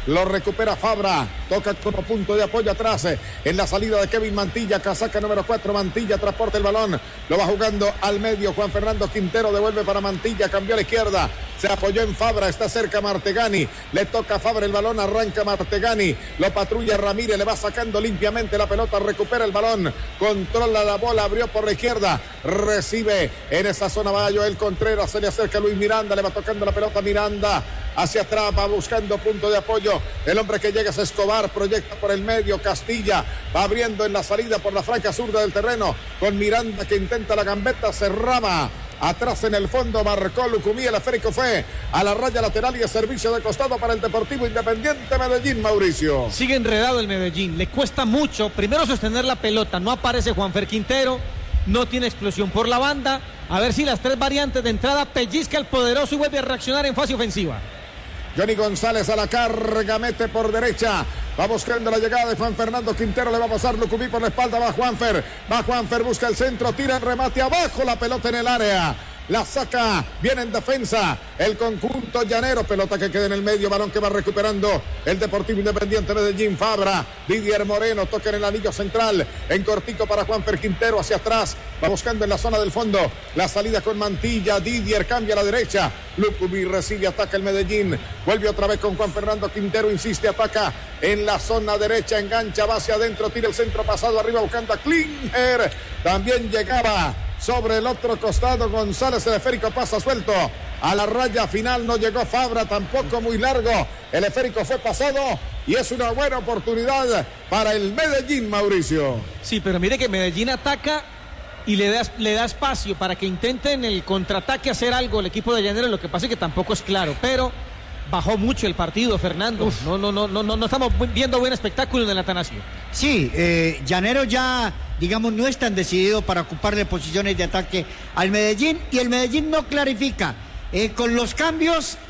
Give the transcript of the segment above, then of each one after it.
lo recupera Fabra, toca como punto de apoyo atrás, en la salida de Kevin Mantilla, casaca número 4, Mantilla transporta el balón, lo va jugando al medio, Juan Fernando Quintero devuelve para Mantilla, cambió a la izquierda, se apoyó en Fabra, está cerca Martegani, le toca a Fabra el balón, arranca Martegani, lo patrulla Ramírez, le va sacando limpiamente la pelota, recupera el balón, controla la bola, abrió por la izquierda, recibe en esa zona va Joel Contreras, se le acerca Luis Miranda, le va tocando la pelota Miranda, hacia atrás, va buscando punto de apoyo, el hombre que llega es Escobar, proyecta por el medio, Castilla, va abriendo en la salida por la franca zurda del terreno, con Miranda que intenta la gambeta, cerraba, atrás en el fondo marcó Lucumí, el esférico fue a la raya lateral y el servicio de costado para el Deportivo Independiente Medellín, Mauricio. Sigue enredado el Medellín, le cuesta mucho, primero sostener la pelota, no aparece Juanfer Quintero, no tiene explosión por la banda, a ver si las tres variantes de entrada pellizca el poderoso y vuelve a reaccionar en fase ofensiva. Johnny González a la carga, mete por derecha, va buscando la llegada de Juan Fernando Quintero, le va a pasar Lucumí por la espalda, va Juanfer, busca el centro, tira el remate abajo, la pelota en el área, la saca, viene en defensa, el conjunto llanero, pelota que queda en el medio, balón que va recuperando el Deportivo Independiente Medellín, Fabra, Didier Moreno, toca en el anillo central, en cortico para Juanfer Quintero, hacia atrás, va buscando en la zona del fondo, la salida con Mantilla, Didier cambia a la derecha, Lucumí recibe, ataca el Medellín, vuelve otra vez con Juan Fernando Quintero, insiste, ataca en la zona derecha, engancha, va hacia adentro, tira el centro pasado arriba buscando a Klinger, también llegaba sobre el otro costado González, el esférico pasa suelto a la raya final, no llegó Fabra, tampoco muy largo, el esférico fue pasado y es una buena oportunidad para el Medellín, Mauricio. Sí, pero mire que Medellín ataca y le da espacio para que intenten el contraataque hacer algo el equipo de Llaneros, lo que pasa es que tampoco es claro, pero bajó mucho el partido, Fernando. No estamos viendo buen espectáculo en el Atanasio. Sí, Llaneros ya, digamos, no es tan decidido para ocuparle posiciones de ataque al Medellín y el Medellín no clarifica. Con los cambios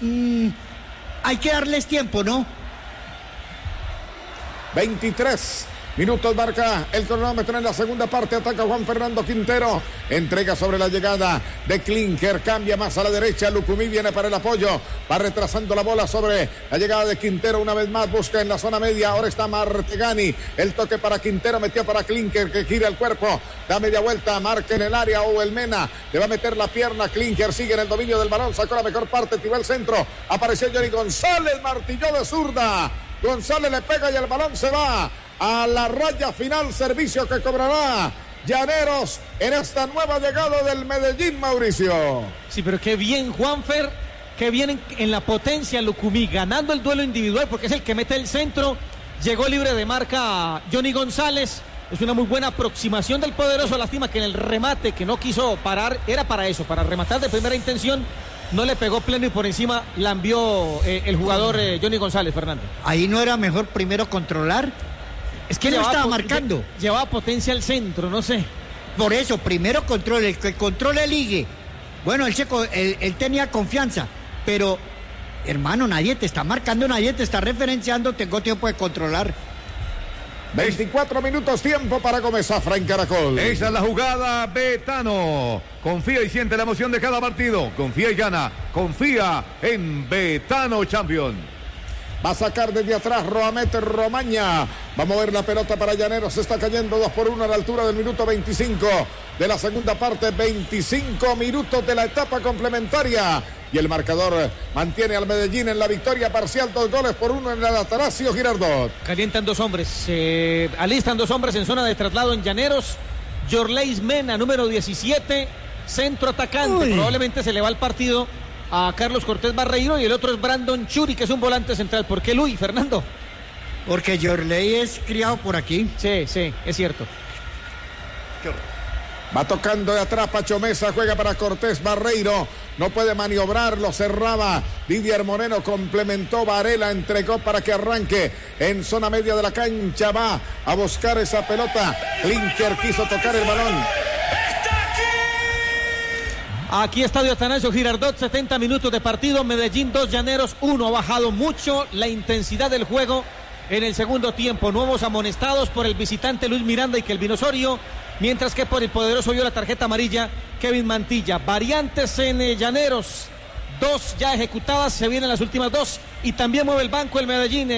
hay que darles tiempo, ¿no? 23 minutos marca el cronómetro en la segunda parte, ataca Juan Fernando Quintero, entrega sobre la llegada de Klinger, cambia más a la derecha, Lucumí viene para el apoyo, va retrasando la bola sobre la llegada de Quintero, una vez más busca en la zona media, ahora está Martegani, el toque para Quintero, metió para Klinger que gira el cuerpo, da media vuelta, marca en el área, o el Mena, le va a meter la pierna, Klinger sigue en el dominio del balón, sacó la mejor parte, tiró el centro, apareció Johnny González, martilló de zurda, González le pega y el balón se va a la raya final, servicio que cobrará Llaneros en esta nueva llegada del Medellín, Mauricio. Sí, pero qué bien Juanfer, qué bien en la potencia Lucumí, ganando el duelo individual porque es el que mete el centro, llegó libre de marca Johnny González, es una muy buena aproximación del poderoso, lástima que en el remate que no quiso parar, era para eso, para rematar de primera intención, no le pegó pleno y por encima la envió el jugador Johnny González, Fernando. Ahí no era mejor primero controlar. Es que no estaba marcando. Llevaba potencia al centro, no sé. Por eso, primero control, el que controle ligue. Bueno, el Checo, él tenía confianza, pero, hermano, nadie te está marcando, nadie te está referenciando, tengo tiempo de controlar. 24 minutos, tiempo para Gómez Zafra en Caracol. Esa es la jugada, Betano. Confía y siente la emoción de cada partido. Confía y gana. Confía en Betano Champion. Va a sacar desde atrás Roamete Romaña. Va a mover la pelota para Llaneros. Se está cayendo 2-1 a la altura del minuto 25 de la segunda parte. 25 minutos de la etapa complementaria. Y el marcador mantiene al Medellín en la victoria parcial. 2-1 en el Atanasio Girardot. Calientan dos hombres. Alistan dos hombres en zona de traslado en Llaneros. Yorleis Mena, número 17. Centro atacante. Uy. Probablemente se le va el partido a Carlos Cortés Barreiro y el otro es Brandon Churi, que es un volante central. ¿Por qué Luis, Fernando? Porque Yorley es criado por aquí. Sí, es cierto. Va tocando de atrás Pacho Mesa, juega para Cortés Barreiro, no puede maniobrar, lo cerraba Didier Moreno, complementó Varela, entregó para que arranque en zona media de la cancha, va a buscar esa pelota, Klinger quiso tocar el balón. Aquí Estadio Atanasio Girardot, 70 minutos de partido, Medellín 2, Llaneros 1, ha bajado mucho la intensidad del juego en el segundo tiempo, nuevos amonestados por el visitante Luis Miranda y Kelvin Osorio, mientras que por el poderoso vio la tarjeta amarilla Kevin Mantilla. Variantes en Llaneros, 2 ya ejecutadas, se vienen las últimas 2 y también mueve el banco el Medellín.